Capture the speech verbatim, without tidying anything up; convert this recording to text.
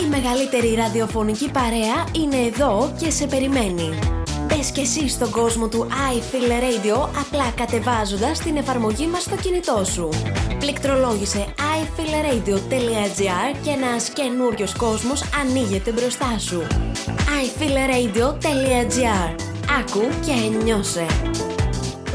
Η μεγαλύτερη ραδιοφωνική παρέα είναι εδώ και σε περιμένει. Μπες και εσύ στον κόσμο του iFeel Radio απλά κατεβάζοντας την εφαρμογή μας στο κινητό σου. Πληκτρολόγησε άι φι ελ radio τελεία τζι άρ και ένας καινούριος κόσμος ανοίγεται μπροστά σου. άι φι ελ radio τελεία τζι άρ. Άκου και νιώσε.